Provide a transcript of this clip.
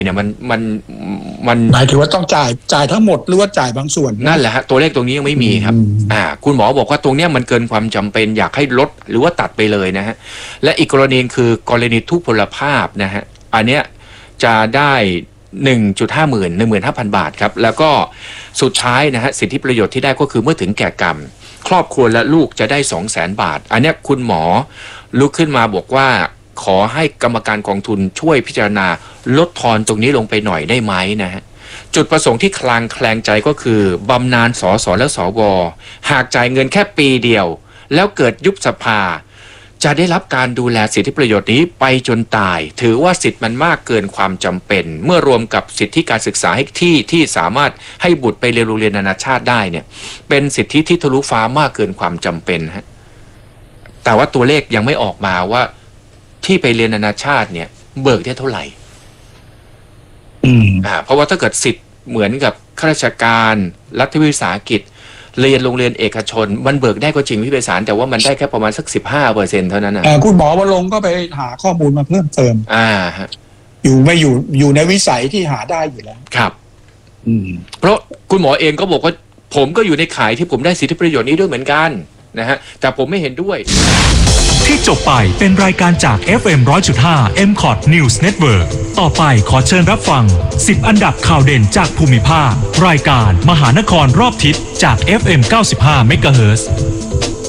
เนี่ยมันหมายถึงว่าต้องจ่ายทั้งหมดหรือว่าจ่ายบางส่วนนั่นแหละฮะตัวเลขตรงนี้ยังไม่มีครับคุณหมอบอกว่าตรงเนี้ยมันเกินความจำเป็นอยากให้ลดหรือว่าตัดไปเลยนะฮะและอีกกรณีคือกรณีทุพพลภาพนะฮะอันเนี้ยจะได้ 15,000 บาทครับแล้วก็สุดท้ายนะฮะสิทธิประโยชน์ที่ได้ก็คือเมื่อถึงแก่กรรมครอบครัวและลูกจะได้ 200,000 บาทอันเนี้ยคุณหมอลุกขึ้นมาบอกว่าขอให้กรรมการกองทุนช่วยพิจารณาลดทอนตรงนี้ลงไปหน่อยได้ไหมนะฮะจุดประสงค์ที่คลางแคลงใจก็คือบำนาญสสและสวหากจ่ายเงินแค่ปีเดียวแล้วเกิดยุบสภาจะได้รับการดูแลสิทธิประโยชน์นี้ไปจนตายถือว่าสิทธิ์มันมากเกินความจำเป็นเมื่อรวมกับสิทธิการศึกษาให้ที่สามารถให้บุตรไปเรียนโรงเรียนนานาชาติได้เนี่ยเป็นสิทธิที่ทะลุฟ้ามากเกินความจำเป็นฮะแต่ว่าตัวเลขยังไม่ออกมาว่าที่ไปเรียนนานาชาติเนี่ยเบิกได้เท่าไหร่เพราะว่าถ้าเกิดสิทธิ์เหมือนกับข้าราชการรัฐวิสาหกิจเรียนโรงเรียนเอกชนมันเบิกได้ก็จริงพี่ไพศาลแต่ว่ามันได้แค่ประมาณสัก 15% เท่านั้นนะคุณหมอวรงค์ก็ไปหาข้อมูลมาเพิ่มเติมอยู่ในวิสัยที่หาได้อยู่แล้วครับเพราะคุณหมอเองก็บอกว่าผมก็อยู่ในข่ายที่ผมได้สิทธิประโยชน์นี้ด้วยเหมือนกันนะฮะแต่ผมไม่เห็นด้วยที่จบไปเป็นรายการจาก FM 100.5 MCOT News Network ต่อไปขอเชิญรับฟัง10อันดับข่าวเด่นจากภูมิภาครายการมหานครรอบทิศจาก FM 95 MHz